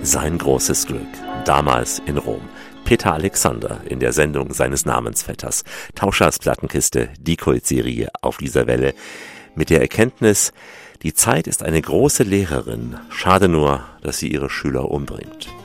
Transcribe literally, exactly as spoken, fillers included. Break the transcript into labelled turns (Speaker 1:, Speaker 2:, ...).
Speaker 1: Sein großes Glück, damals in Rom. Peter Alexander in der Sendung seines Namensvetters. Tauschers Plattenkiste, die Kultserie auf dieser Welle. Mit der Erkenntnis, die Zeit ist eine große Lehrerin. Schade nur, dass sie ihre Schüler umbringt.